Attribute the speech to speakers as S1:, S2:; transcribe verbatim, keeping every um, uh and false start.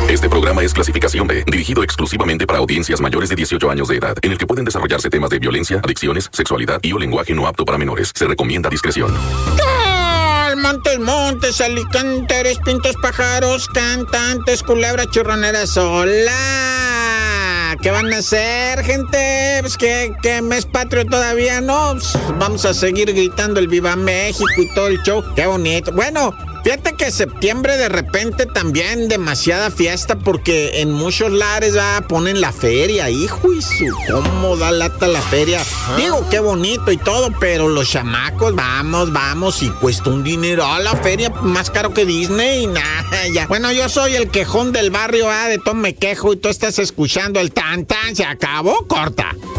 S1: Este programa es clasificación B, dirigido exclusivamente para audiencias mayores de dieciocho años de edad, en el que pueden desarrollarse temas de violencia, adicciones, sexualidad y o lenguaje no apto para menores. Se recomienda discreción.
S2: Montes, montes, alicantes, pintos, pájaros, cantantes, culebras, churroneras, hola. ¿Qué van a hacer, gente? Pues que, que mes patrio todavía, ¿no? Pues vamos a seguir gritando el Viva México y todo el show. Qué bonito. Bueno, fíjate que septiembre de repente también demasiada fiesta porque en muchos lares ah, ponen la feria, hijo y su cómo da lata la feria. ¿Ah? Digo, qué bonito y todo, pero los chamacos, vamos, vamos, y cuesta un dinero a la feria, más caro que Disney, nada, ya. Bueno, yo soy el quejón del barrio, ah, de todo me quejo y tú estás escuchando el tan tan, se acabó, corta.